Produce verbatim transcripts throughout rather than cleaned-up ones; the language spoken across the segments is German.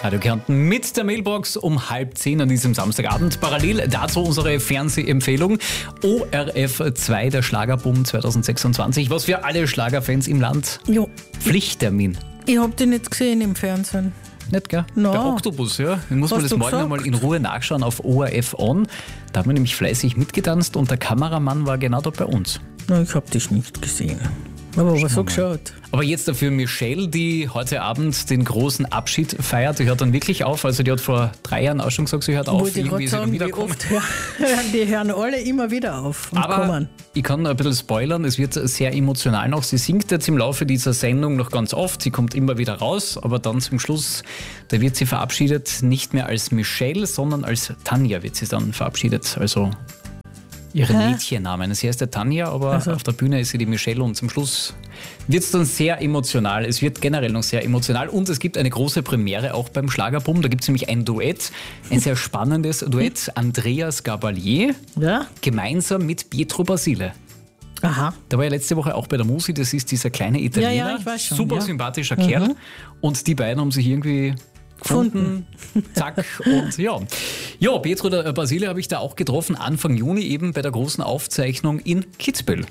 Radio Kärnten mit der Mailbox um halb zehn an diesem Samstagabend. Parallel dazu unsere Fernsehempfehlung O R F zwei, der Schlagerboom zwanzig sechsundzwanzig. Was für alle Schlagerfans im Land. Jo. Pflichttermin. Ich hab die nicht gesehen im Fernsehen. Nicht, gell? No. Der Oktopus, ja. Ich muss Hast mir das du morgen gesagt? einmal in Ruhe nachschauen auf O R F On. Da haben wir nämlich fleißig mitgetanzt und der Kameramann war genau da bei uns. Nein, ich hab dich nicht gesehen. Aber was so geschaut. Aber jetzt dafür Michelle, die heute Abend den großen Abschied feiert. Die hört dann wirklich auf. Also die hat vor drei Jahren auch schon gesagt, sie hört auf. Wollte ich Irgendwie gerade ist sie dann sagen, wie wiederkommen. oft hören, die hören alle immer wieder auf und Aber kommen. ich kann ein bisschen spoilern, es wird sehr emotional noch. Sie singt jetzt im Laufe dieser Sendung noch ganz oft, sie kommt immer wieder raus, aber dann zum Schluss, da wird sie verabschiedet, nicht mehr als Michelle, sondern als Tanja wird sie dann verabschiedet. Also ihren Hä? Mädchennamen. Sie heißt ja Tanja, aber Also. auf der Bühne ist sie die Michelle und zum Schluss wird es dann sehr emotional. Es wird generell noch sehr emotional und es gibt eine große Premiere auch beim Schlagerboom. Da gibt es nämlich ein Duett, ein sehr spannendes Duett. Andreas Gabalier Ja? gemeinsam mit Pietro Basile. Aha. Der war ja letzte Woche auch bei der Musi, das ist dieser kleine Italiener, Ja, ja, ich weiß schon, super ja. sympathischer Kerl und die beiden haben sich irgendwie gefunden, zack und ja. Ja, Pietro der Basile habe ich da auch getroffen, Anfang Juni eben bei der großen Aufzeichnung in Kitzbühel.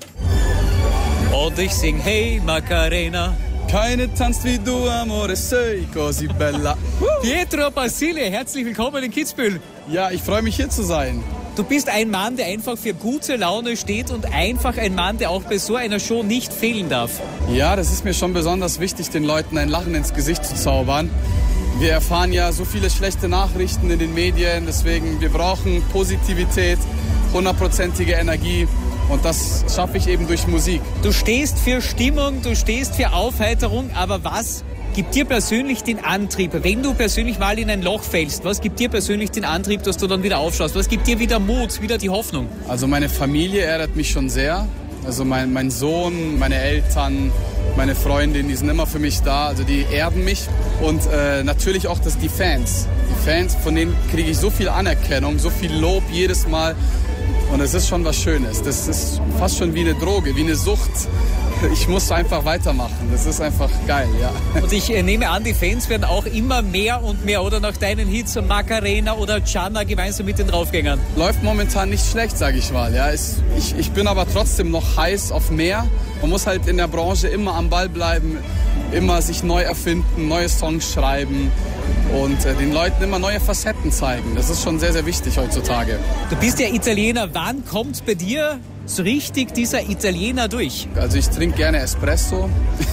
Und ich sing Hey Macarena. Keine tanzt wie du, amore, sei così bella. Pietro Basile, herzlich willkommen in Kitzbühel. Ja, ich freue mich hier zu sein. Du bist ein Mann, der einfach für gute Laune steht und einfach ein Mann, der auch bei so einer Show nicht fehlen darf. Ja, das ist mir schon besonders wichtig, den Leuten ein Lachen ins Gesicht zu zaubern. Wir erfahren ja so viele schlechte Nachrichten in den Medien, deswegen wir brauchen Positivität, hundertprozentige Energie und das schaffe ich eben durch Musik. Du stehst für Stimmung, du stehst für Aufheiterung, aber was gibt dir persönlich den Antrieb, wenn du persönlich mal in ein Loch fällst? Was gibt dir persönlich den Antrieb, dass du dann wieder aufschaust? Was gibt dir wieder Mut, wieder die Hoffnung? Also meine Familie erdert mich schon sehr. Also mein, mein Sohn, meine Eltern, meine Freundin, die sind immer für mich da. Also die erden mich. Und äh, natürlich auch das, die Fans. Die Fans, von denen kriege ich so viel Anerkennung, so viel Lob jedes Mal. Und es ist schon was Schönes. Das ist fast schon wie eine Droge, wie eine Sucht. Ich muss einfach weitermachen. Das ist einfach geil, ja. Und ich äh, nehme an, die Fans werden auch immer mehr und mehr oder nach deinen Hits Macarena oder Gianna gemeinsam mit den Draufgängern. Läuft momentan nicht schlecht, sage ich mal. Ja, es, ich, ich bin aber trotzdem noch heiß auf mehr. Man muss halt in der Branche immer am Ball bleiben, immer sich neu erfinden, neue Songs schreiben und äh, den Leuten immer neue Facetten zeigen. Das ist schon sehr, sehr wichtig heutzutage. Du bist ja Italiener. Wann kommt bei dir so richtig dieser Italiener durch? Also ich trinke gerne Espresso.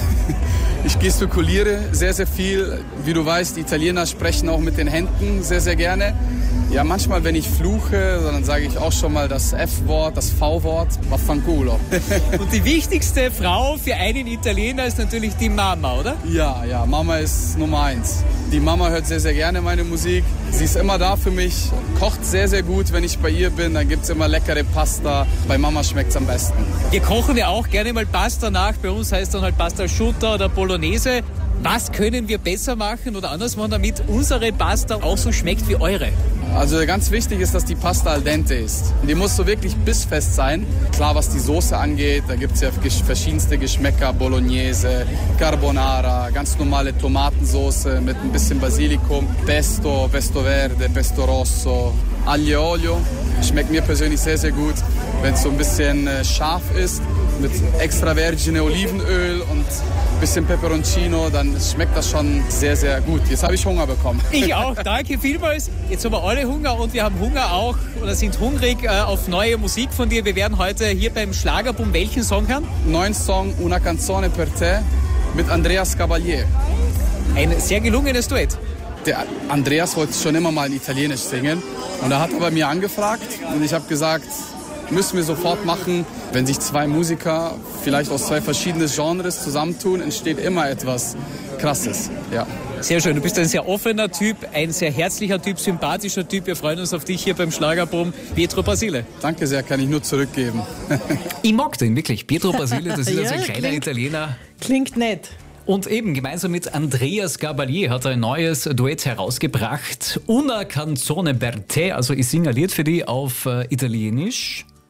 Ich gestikuliere sehr, sehr viel. Wie du weißt, die Italiener sprechen auch mit den Händen sehr, sehr gerne. Ja, manchmal, wenn ich fluche, dann sage ich auch schon mal das F-Wort, das V-Wort, vaffanculo. Und die wichtigste Frau für einen Italiener ist natürlich die Mama, oder? Ja, ja, Mama ist Nummer eins. Die Mama hört sehr, sehr gerne meine Musik. Sie ist immer da für mich, kocht sehr, sehr gut, wenn ich bei ihr bin. Dann gibt es immer leckere Pasta. Bei Mama schmeckt es am besten. Wir kochen ja auch gerne mal Pasta nach. Bei uns heißt dann halt Pasta Asciutta oder Bolognese. Was können wir besser machen oder anders machen, damit unsere Pasta auch so schmeckt wie eure? Also ganz wichtig ist, dass die Pasta al dente ist. Die muss so wirklich bissfest sein. Klar, was die Soße angeht, da gibt es ja verschiedenste Geschmäcker, Bolognese, Carbonara, ganz normale Tomatensoße mit ein bisschen Basilikum, Pesto, Pesto Verde, Pesto Rosso, Aglio e Olio. Schmeckt mir persönlich sehr, sehr gut, wenn es so ein bisschen äh, scharf ist, mit extra vergine Olivenöl und ein bisschen Peperoncino, dann schmeckt das schon sehr, sehr gut. Jetzt habe ich Hunger bekommen. Ich auch, danke vielmals. Jetzt haben wir alle Hunger und wir haben Hunger auch oder sind hungrig äh, auf neue Musik von dir. Wir werden heute hier beim Schlagerboom welchen Song hören? Neuen Song, Una canzone per te, mit Andreas Gabalier. Ein sehr gelungenes Duett. Der Andreas wollte schon immer mal in Italienisch singen und er hat aber mir angefragt und ich habe gesagt, müssen wir sofort machen. Wenn sich zwei Musiker vielleicht aus zwei verschiedenen Genres zusammentun, entsteht immer etwas Krasses. Ja. Sehr schön, du bist ein sehr offener Typ, ein sehr herzlicher Typ, sympathischer Typ. Wir freuen uns auf dich hier beim Schlagerboom. Pietro Basile. Danke sehr, kann ich nur zurückgeben. Ich mag den wirklich. Pietro Basile, das ist Ja, also ein kleiner klingt- Italiener. Klingt nett. Und eben gemeinsam mit Andreas Gabalier hat er ein neues Duett herausgebracht. Una canzone per te, also ich singe ein Lied für dich auf äh, Italienisch.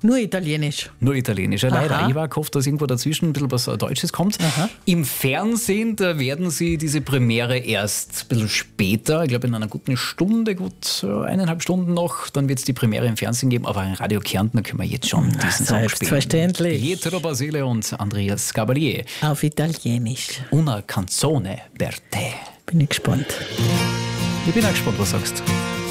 Nur Italienisch. Nur Italienisch. Ja, leider. Aha. Ich war gehofft, dass irgendwo dazwischen ein bisschen was Deutsches kommt. Aha. Im Fernsehen, da werden Sie diese Premiere erst ein bisschen später, ich glaube in einer guten Stunde, gut eineinhalb Stunden noch, dann wird es die Premiere im Fernsehen geben, aber in Radio Kärnten, da können wir jetzt schon diesen Song spielen. Selbstverständlich. Pietro Basile und Andreas Gabalier. Auf Italienisch. Una canzone per te. Bin ich gespannt. Ich bin auch gespannt, was sagst du.